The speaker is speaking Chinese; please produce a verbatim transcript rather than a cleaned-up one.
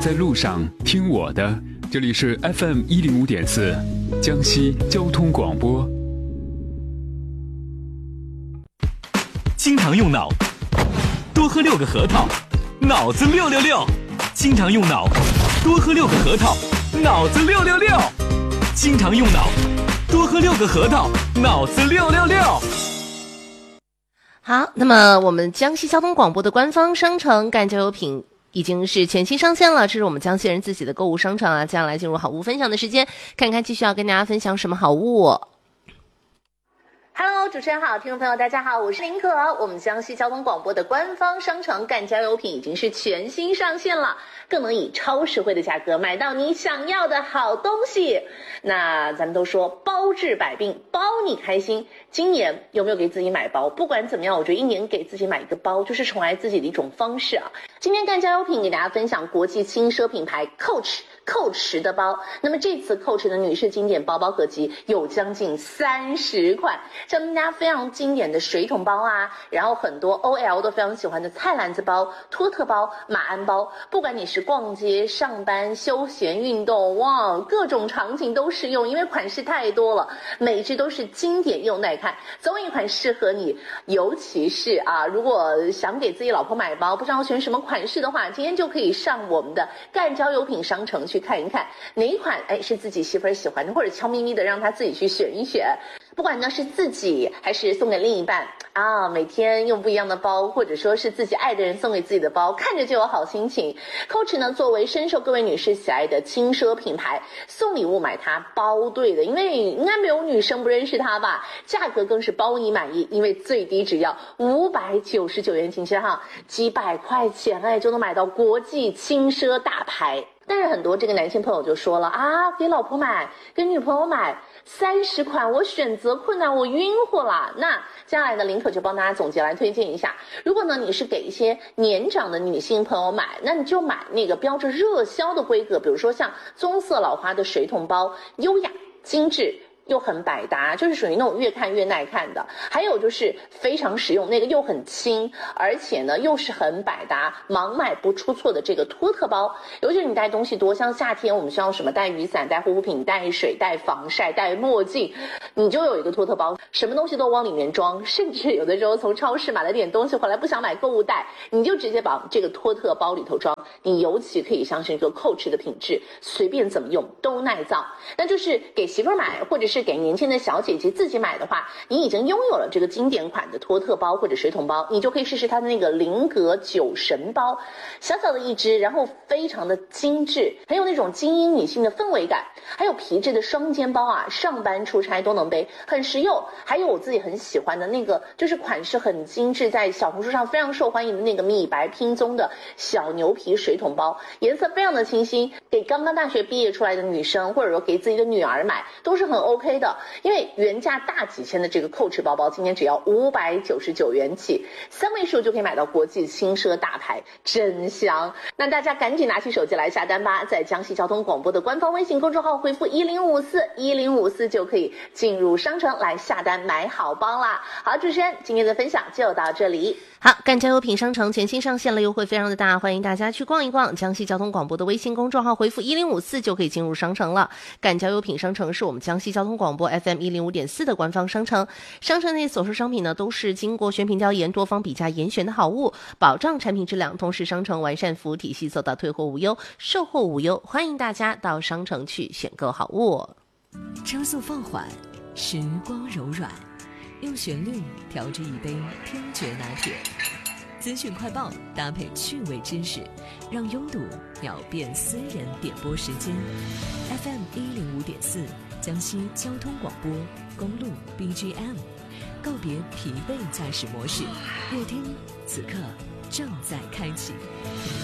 在路上听我的，这里是 F M 一零五点四江西交通广播。 经常用脑，多喝六个核桃，脑子六六六。经常用脑，多喝六个核桃，脑子六六六。经常用脑，多喝六个核桃，脑子六六六。 好，那么我们江西交通广播的官方商城赣交友品已经是全新上线了，这是我们江西人自己的购物商城啊。接下来进入好物分享的时间，看看继续要跟大家分享什么好物。Hello， 主持人好，听众朋友大家好，我是林可。我们江西交通广播的官方商城赣交友品已经是全新上线了，更能以超实惠的价格买到你想要的好东西。那咱们都说包治百病，包你开心。今年有没有给自己买包？不管怎么样，我觉得一年给自己买一个包，就是宠爱自己的一种方式啊。今天赣交友品给大家分享国际轻奢品牌 Coach。Coach 的包，那么这次 Coach 的女士经典包包合集有将近三十款，像大家非常经典的水桶包啊，然后很多 O L 都非常喜欢的菜篮子包、托特包、马鞍包，不管你是逛街、上班、休闲、运动，哇，各种场景都适用，因为款式太多了，每一只都是经典又耐看，总有一款适合你。尤其是啊，如果想给自己老婆买包，不知道选什么款式的话，今天就可以上我们的赣交友品商城去看一看哪一款哎是自己媳妇儿喜欢的，或者悄咪咪的让她自己去选一选。不管呢是自己还是送给另一半啊，每天用不一样的包，或者说是自己爱的人送给自己的包，看着就有好心情。Coach 呢作为深受各位女士喜爱的轻奢品牌，送礼物买它包对的，因为应该没有女生不认识它吧。价格更是包你满意，因为最低只要五百九十九元，请记哈，几百块钱哎就能买到国际轻奢大牌。但是很多这个男性朋友就说了啊，给老婆买，给女朋友买三十款，我选择困难，我晕乎了。那接下来呢，林可就帮大家总结来推荐一下。如果呢你是给一些年长的女性朋友买，那你就买那个标着热销的规格，比如说像棕色老花的水桶包，优雅精致又很百搭，就是属于那种越看越耐看的。还有就是非常实用，那个又很轻，而且呢又是很百搭，盲买不出错的这个托特包。尤其是你带东西多，像夏天我们需要什么带雨伞、带护肤品、带水、带防晒、带墨镜，你就有一个托特包，什么东西都往里面装。甚至有的时候从超市买了点东西回来不想买购物袋，你就直接把这个托特包里头装。你尤其可以相信这个 Coach 的品质，随便怎么用都耐造。那就是给媳妇儿买，或者是是给年轻的小姐姐自己买的话，你已经拥有了这个经典款的托特包或者水桶包，你就可以试试它的那个菱格酒神包，小小的一只，然后非常的精致，很有那种精英女性的氛围感。还有皮质的双肩包啊，上班出差都能背，很实用。还有我自己很喜欢的那个，就是款式很精致，在小红书上非常受欢迎的那个米白拼棕的小牛皮水桶包，颜色非常的清新，给刚刚大学毕业出来的女生，或者说给自己的女儿买都是很 OK。的，因为原价大几千的这个 Coach 包包，今天只要五百九十九元起，三位数就可以买到国际轻奢大牌，真香！那大家赶紧拿起手机来下单吧，在江西交通广播的官方微信公众号回复一零五四一零五四就可以进入商城来下单买好包啦。好，主持人今天的分享就到这里。好，赣交友品商城全新上线了，优惠非常的大，欢迎大家去逛一逛。江西交通广播的微信公众号回复一零五四就可以进入商城了。赣交友品商城是我们江西交通广播 F M 一零五点四的官方商城，商城内所售商品呢都是经过选品调研、多方比价严选的好物，保障产品质量。同时，商城完善服务体系，做到退货无忧、售后无忧。欢迎大家到商城去选购好物。 车速放缓，时光柔软，用旋律调制一杯听觉拿铁。资讯快报搭配趣味知识，让拥堵秒变私人点播时间。F M 一零五点四，江西交通广播，公路 B G M， 告别疲惫驾驶模式，乐听此刻正在开启。